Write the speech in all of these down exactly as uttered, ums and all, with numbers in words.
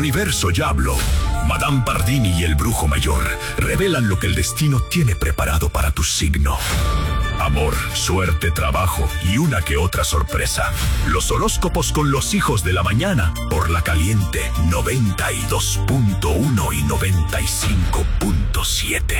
universo ya habló. Madame Pardini y el brujo mayor revelan lo que el destino tiene preparado para tu signo. Amor, suerte, trabajo y una que otra sorpresa. Los horóscopos con los hijos de la mañana por La Caliente noventa y dos punto uno y noventa y cinco punto siete.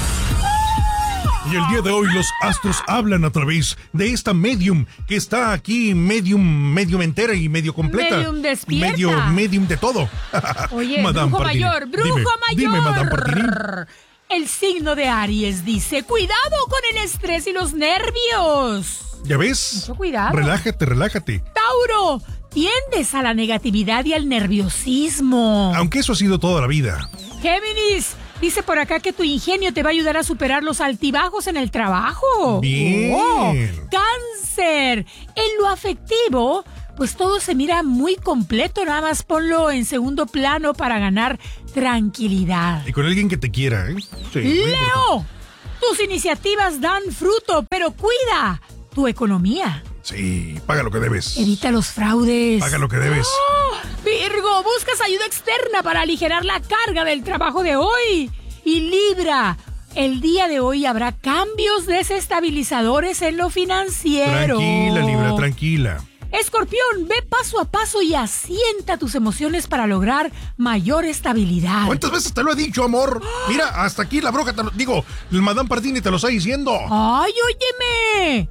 Y el día de hoy los astros hablan a través de esta medium que está aquí, medium, medium entera y medio completa. Medium despierta. Medio, medium de todo. Oye, Madame brujo Pardini. mayor, brujo Dime, mayor. Dime, Madame Pardini. El signo de Aries dice, cuidado con el estrés y los nervios. ¿Ya ves? Mucho cuidado. Relájate, relájate. Tauro, tiendes a la negatividad y al nerviosismo. Aunque eso ha sido toda la vida. Géminis, dice por acá que tu ingenio te va a ayudar a superar los altibajos en el trabajo. Bien. Oh, Cáncer, en lo afectivo, pues todo se mira muy completo, nada más ponlo en segundo plano para ganar tranquilidad. Y con alguien que te quiera, ¿eh? Sí, muy importante. Leo, tus iniciativas dan fruto, pero cuida tu economía. Sí, paga lo que debes. Evita los fraudes. Paga lo que debes. ¡Oh! Virgo, buscas ayuda externa para aligerar la carga del trabajo de hoy. Y Libra, el día de hoy habrá cambios desestabilizadores en lo financiero. Tranquila, Libra, tranquila. Escorpión, ve paso a paso y asienta tus emociones para lograr mayor estabilidad. ¿Cuántas veces te lo he dicho, amor? Mira, hasta aquí la bruja, te lo, digo, el Madame Pardini te lo está diciendo. ¡Ay, óyeme!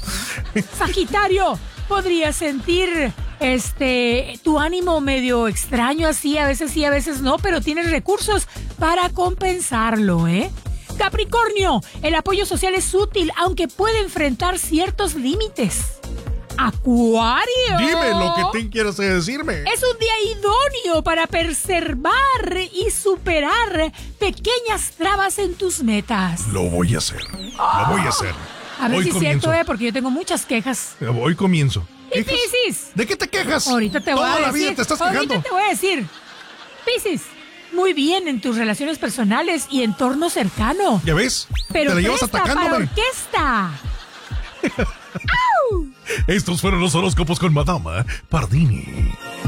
Sagitario, podrías sentir este tu ánimo medio extraño así, a veces sí, a veces no, pero tienes recursos para compensarlo, ¿eh? Capricornio, el apoyo social es útil, aunque puede enfrentar ciertos límites. Acuario, Dime lo que te quieras decirme. es un día idóneo para preservar y superar pequeñas trabas en tus metas. Lo voy a hacer. Lo voy a hacer. A ver Hoy si es comienzo. cierto, ¿eh? Porque yo tengo muchas quejas. Hoy comienzo. ¿Y ¿Quejas? Piscis? ¿De qué te quejas? Ahorita te voy Toda a decir. la vida te estás ahorita quejando. te voy a decir. Piscis, muy bien en tus relaciones personales y entorno cercano. ¿Ya ves? Pero te la llevas presta para atacándome. orquesta. ¡Au! Estos fueron los horóscopos con Madame Pardini.